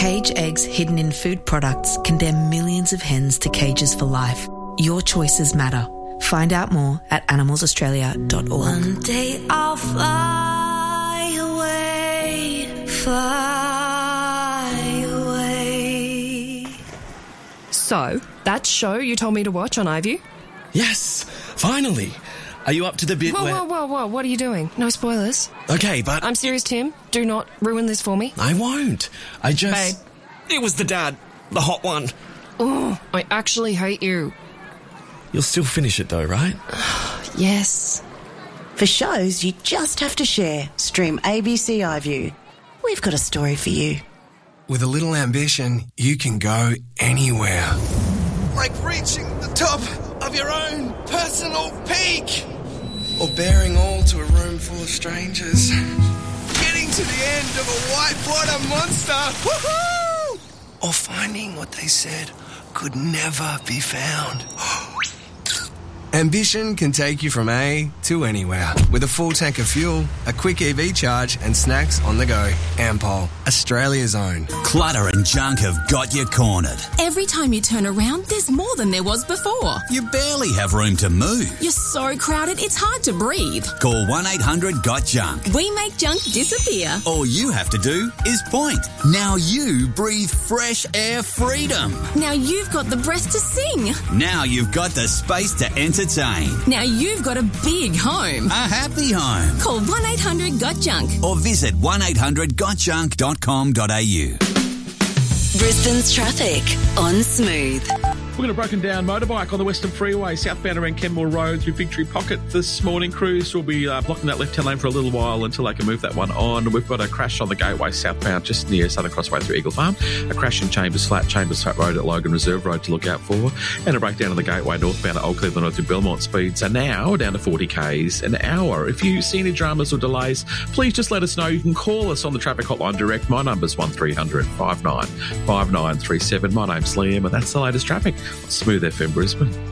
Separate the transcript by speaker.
Speaker 1: Cage eggs hidden in food products condemn millions of hens to cages for life. Your choices matter. Find out more at animalsaustralia.org.
Speaker 2: One day I'll fly away, fly away.
Speaker 3: So, that show you told me to watch on iView?
Speaker 4: Yes, finally. Are you up to the bit where...
Speaker 3: Whoa, what are you doing? No spoilers.
Speaker 4: Okay, but...
Speaker 3: I'm serious, Tim. Do not ruin this for me.
Speaker 4: I won't. I just...
Speaker 3: Babe.
Speaker 4: It was the dad. The hot one.
Speaker 3: Oh, I actually hate you.
Speaker 4: You'll still finish it though, right?
Speaker 3: Yes.
Speaker 5: For shows you just have to share, stream ABC iView. We've got a story for you.
Speaker 6: With a little ambition, you can go anywhere.
Speaker 7: Like reaching the top of your own personal peak.
Speaker 6: Or bearing all to a room full of strangers.
Speaker 7: Getting to the end of a whitewater monster. Woohoo!
Speaker 6: Or finding what they said could never be found. Ambition can take you from A to anywhere. With a full tank of fuel, a quick EV charge and snacks on the go. Ampol, Australia's own.
Speaker 8: Clutter and junk have got you cornered.
Speaker 9: Every time you turn around, there's more than there was before.
Speaker 8: You barely have room to move.
Speaker 9: You're so crowded, it's hard to breathe.
Speaker 8: Call 1-800-GOT-JUNK.
Speaker 9: We make junk disappear.
Speaker 8: All you have to do is point. Now you breathe fresh air freedom.
Speaker 9: Now you've got the breath to sing.
Speaker 8: Now you've got the space to entertain.
Speaker 9: Now you've got a big home.
Speaker 8: A happy home.
Speaker 9: Call 1-800-GOT-JUNK.
Speaker 8: Or visit 1800gotjunk.com.au.
Speaker 10: Brisbane's traffic on Smooth.
Speaker 11: We're going to broken down motorbike on the Western Freeway, southbound around Kenmore Road through Victory Pocket this morning. Crews will be blocking that left-hand lane for a little while until they can move that one on. We've got a crash on the Gateway southbound just near Southern Crossway through Eagle Farm. A crash in Chambers Flat Road at Logan Reserve Road to look out for. And a breakdown on the Gateway northbound at Old Cleveland Road through Belmont. Speeds are now down to 40 k's an hour. If you see any dramas or delays, please just let us know. You can call us on the traffic hotline direct. My number's 1300 59 5937. My name's Liam, and that's the latest traffic on Smooth FM Brisbane.